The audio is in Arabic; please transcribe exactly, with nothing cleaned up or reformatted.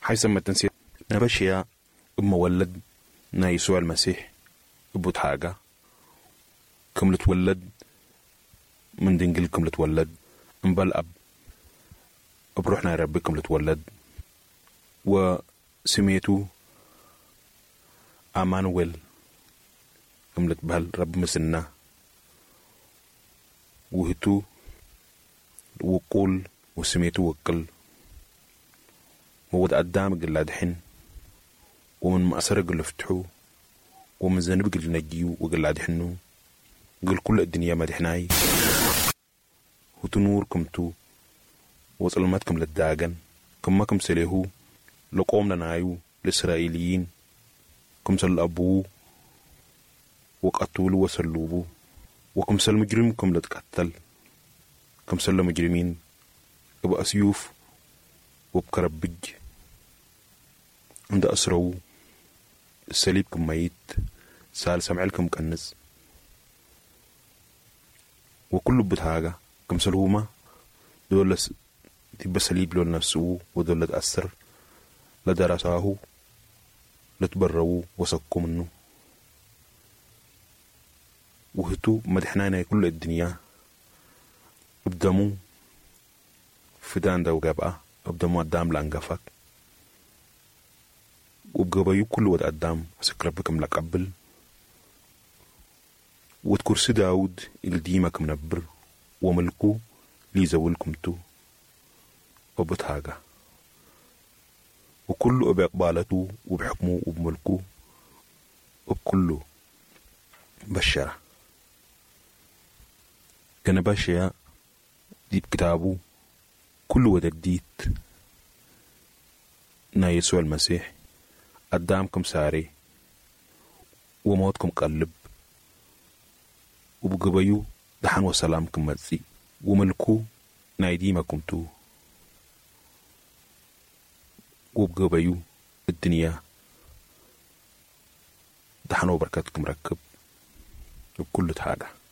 حيثما تنسي نبشيا مولد نا يسوع المسيح بوت حاجة كم لتولد من دنجل كم لتولد انبال أب بروحنا يا ربي كم لتولد وسميته أمانويل كم لتبهل رب مسنا وهتو وقول وسميته وكل وود قدام قل دحين ومن مأسر قل فتحو ومن زنب قل نجيو وقل دحنو قل كل الدنيا مدحناي وتنور كمتو وظلماتكم للداغن كما كم سليهو لقوم لنايو الإسرائيليين كم سل أبوه وقتلوا وسلوبوا وكم سل مجرمكم لتقتل كم سل مجرمين أبو أسيوف وبكربج عند أسروا السليب كم ميت سال سمع لكم كنز وكل بتهاجة كم سلهما دول تبى سليب لون نفسه ودول تأثر لدرساه لتبروا وسكوا منه وهتو مدحنانا كل الدنيا ابدموا فدان دا وقابعه ابدموا قدام لانقفك وبقبايو كل ود قدام سكربكم لقبل وتكرسي داود الديمك منبر وملكو ليزولكم تو وبتهاجة وكله بإقبالته وبحكمه وبملكه وبكله بشرة كان باشا دي بكتابه كل ودديت نا يسوع المسيح قدامكم ساري وموتكم قلب وبقبيو دحان وسلامكم مزي وملكو نايديمكم تو وبقبيو الدنيا دحان وبركاتكم ركب وبكل حاجة